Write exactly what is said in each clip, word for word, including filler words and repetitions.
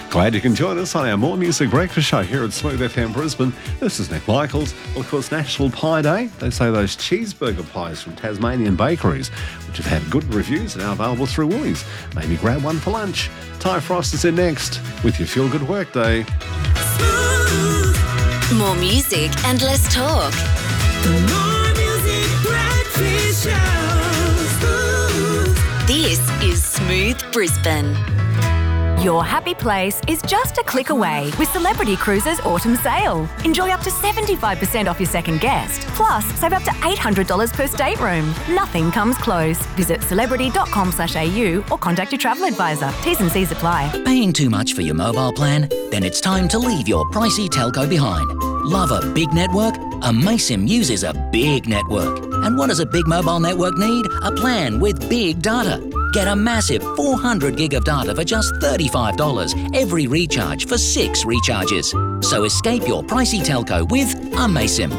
Glad you can join us on our More Music Breakfast Show here at Smooth F M Brisbane. This is Nick Michaels. Well, of course, National Pie Day. They say those cheeseburger pies from Tasmanian bakeries, which have had good reviews, are now available through Woolies. Maybe grab one for lunch. Ty Frost is in next with your Feel Good Workday. More music and less talk. More Music Breakfast Show. This is Smooth Brisbane. Your happy place is just a click away with Celebrity Cruises Autumn Sale. Enjoy up to seventy-five percent off your second guest. Plus, save up to eight hundred dollars per stateroom. Nothing comes close. Visit celebrity dot com slash a u or contact your travel advisor. T's and C's apply. Paying too much for your mobile plan? Then it's time to leave your pricey telco behind. Love a big network? Amaysim uses a big network. And what does a big mobile network need? A plan with big data. Get a massive four hundred gig of data for just thirty-five dollars every recharge for six recharges. So escape your pricey telco with Amaysim.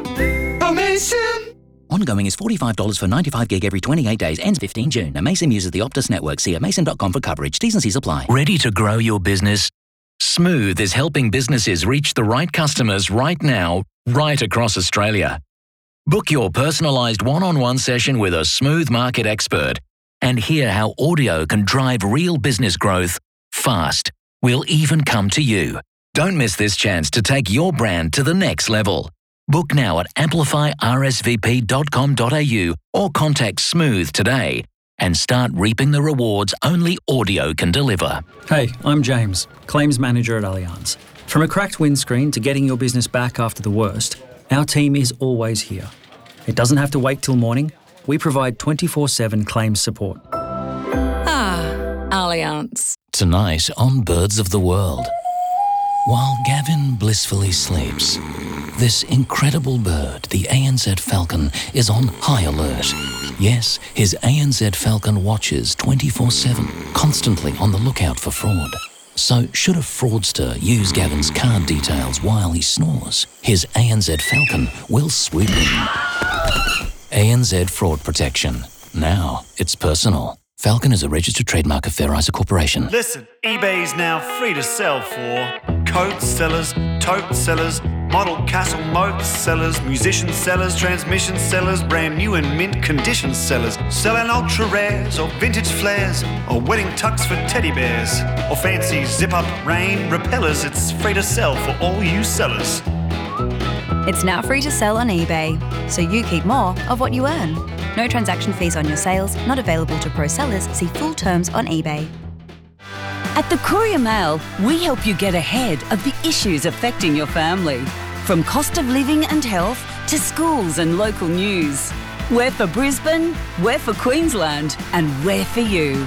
Amaysim! Ongoing is forty-five dollars for ninety-five gig every twenty-eight days, ends fifteenth of June. Amaysim uses the Optus network. See amaysim dot com for coverage. T's and C's apply. Ready to grow your business? Smooth is helping businesses reach the right customers right now, right across Australia. Book your personalised one-on-one session with a Smooth market expert and hear how audio can drive real business growth fast. We'll even come to you. Don't miss this chance to take your brand to the next level. Book now at amplify r s v p dot com dot a u or contact Smooth today and start reaping the rewards only audio can deliver. Hey, I'm James, Claims Manager at Allianz. From a cracked windscreen to getting your business back after the worst, our team is always here. It doesn't have to wait till morning. We provide twenty-four seven claims support. Ah, Allianz. Tonight on Birds of the World. While Gavin blissfully sleeps, this incredible bird, the A N Z falcon, is on high alert. Yes, his A N Z falcon watches twenty-four seven, constantly on the lookout for fraud. So should a fraudster use Gavin's card details while he snores, his A N Z falcon will swoop in. A N Z Fraud Protection. Now it's personal. Falcon is a registered trademark of Fair Isa Corporation. Listen, eBay's now free to sell for coat sellers, tote sellers, model castle moat sellers, musician sellers, transmission sellers, brand new and mint condition sellers, selling ultra rares or vintage flares or wedding tux for teddy bears or fancy zip-up rain repellers. It's free to sell for all you sellers. It's now free to sell on eBay, so you keep more of what you earn. No transaction fees on your sales, not available to pro sellers. See full terms on eBay. At the Courier Mail, we help you get ahead of the issues affecting your family. From cost of living and health to schools and local news. We're for Brisbane, we're for Queensland, and we're for you.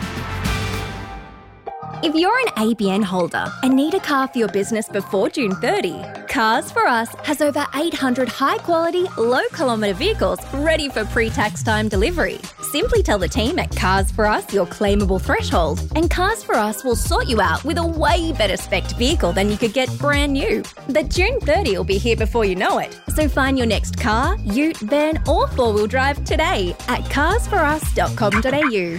If you're an A B N holder and need a car for your business before June thirtieth, Cars For Us has over eight hundred high-quality, low-kilometre vehicles ready for pre-tax time delivery. Simply tell the team at Cars For Us your claimable threshold, and Cars For Us will sort you out with a way better spec'd vehicle than you could get brand new. The June thirtieth will be here before you know it, so find your next car, ute, van or four-wheel drive today at cars for us dot com dot a u.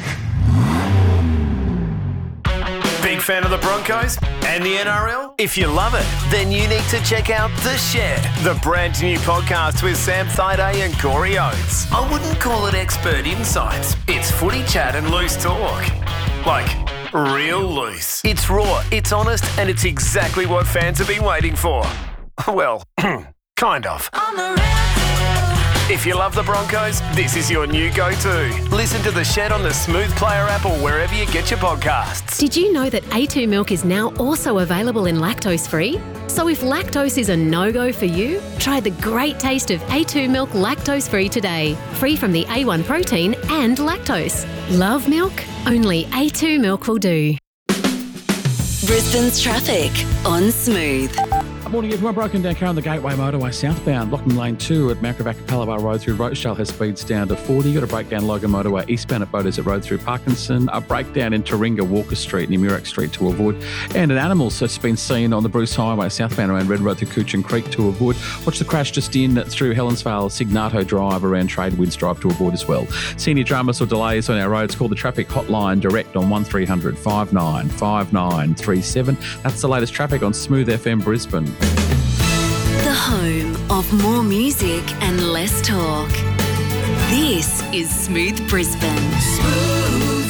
Big fan of the Broncos and the N R L? If you love it, then you need to check out The Shed, the brand new podcast with Sam Thaiday and Corey Oates. I wouldn't call it expert insights. It's footy chat and loose talk. Like, real loose. It's raw, it's honest, and it's exactly what fans have been waiting for. Well, kind of. If you love the Broncos, this is your new go-to. Listen to The Shed on the Smooth Player app or wherever you get your podcasts. Did you know that A two milk is now also available in lactose-free? So if lactose is a no-go for you, try the great taste of A two milk lactose-free today. Free from the A one protein and lactose. Love milk? Only A two milk will do. Brisbane's traffic on Smooth. Morning, everyone. Broken down car on the Gateway Motorway southbound. Lachlan Lane two at Macrovac Palabar Road through Rochdale has speeds down to forty. Got a breakdown Logan Motorway eastbound at Boaters at Road through Parkinson. A breakdown in Taringa Walker Street near Murex Street to avoid. And an animal that's been seen on the Bruce Highway southbound around Red Road through Coochon Creek to avoid. Watch the crash just in through Helensvale Signato Drive around Tradewinds Drive to avoid as well. Senior dramas or delays on our roads, call the traffic hotline direct on one three hundred five nine five nine three seven. That's the latest traffic on Smooth F M Brisbane. The home of more music and less talk. This is Smooth Brisbane. Smooth.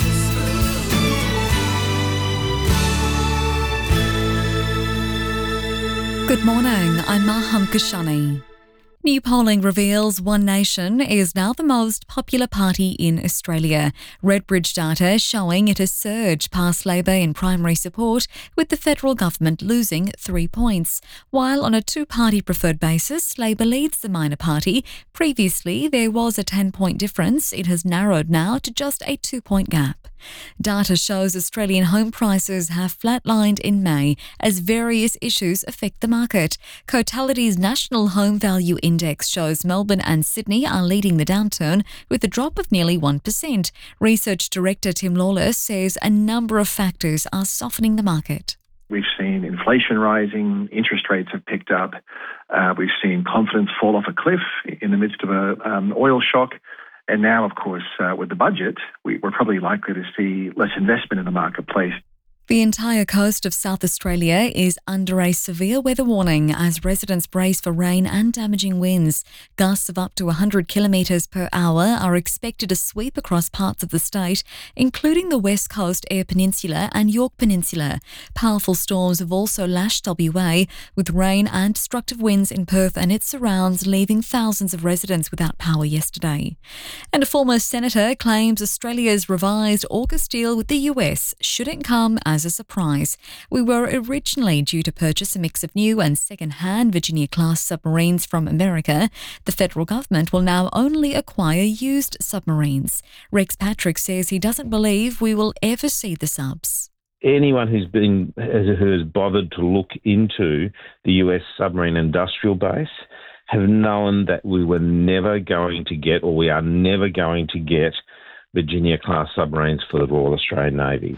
Good morning, I'm Maham Kashani. New polling reveals One Nation is now the most popular party in Australia. Redbridge data showing it has surged past Labor in primary support, with the federal government losing three points. While on a two-party preferred basis, Labor leads the minor party. Previously, there was a ten-point difference. It has narrowed now to just a two-point gap. Data shows Australian home prices have flatlined in May as various issues affect the market. Cotality's National Home Value Index shows Melbourne and Sydney are leading the downturn with a drop of nearly one percent. Research Director Tim Lawless says a number of factors are softening the market. We've seen inflation rising, interest rates have picked up, uh, we've seen confidence fall off a cliff in the midst of an um, oil shock. And now, of course, uh, with the budget, we, we're probably likely to see less investment in the marketplace. The entire coast of South Australia is under a severe weather warning as residents brace for rain and damaging winds. Gusts of up to one hundred kilometres per hour are expected to sweep across parts of the state, including the West Coast Eyre Peninsula and York Peninsula. Powerful storms have also lashed W A, with rain and destructive winds in Perth and its surrounds leaving thousands of residents without power yesterday. And a former senator claims Australia's revised AUKUS deal with the U S shouldn't come as As a surprise. We were originally due to purchase a mix of new and second-hand Virginia-class submarines from America. The federal government will now only acquire used submarines. Rex Patrick says he doesn't believe we will ever see the subs. Anyone who's been who has bothered to look into the U S submarine industrial base have known that we were never going to get, or we are never going to get, Virginia-class submarines for the Royal Australian Navy.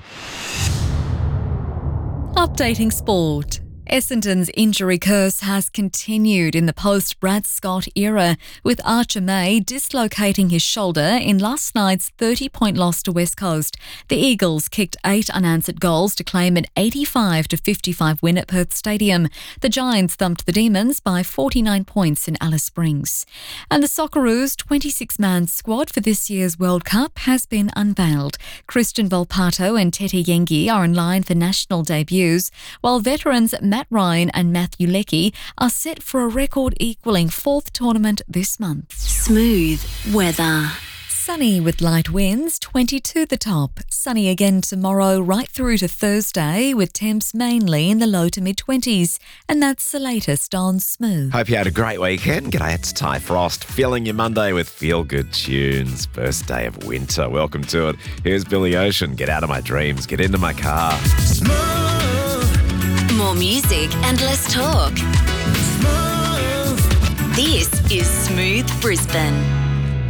Updating sport. Essendon's injury curse has continued in the post-Brad Scott era, with Archer May dislocating his shoulder in last night's thirty-point loss to West Coast. The Eagles kicked eight unanswered goals to claim an eighty-five to fifty-five win at Perth Stadium. The Giants thumped the Demons by forty-nine points in Alice Springs. And the Socceroos' twenty-six man squad for this year's World Cup has been unveiled. Christian Volpato and Tete Yengi are in line for national debuts, while veterans Matt Ryan and Matthew Leckie are set for a record-equalling fourth tournament this month. Smooth weather. Sunny with light winds, twenty-two the top. Sunny again tomorrow right through to Thursday, with temps mainly in the low to mid-twenties. And that's the latest on Smooth. Hope you had a great weekend. G'day, it's Ty Frost, filling your Monday with feel-good tunes. First day of winter, welcome to it. Here's Billy Ocean, Get Out of My Dreams, Get Into My Car. Smooth. More music and less talk. Smooth. This is Smooth Brisbane.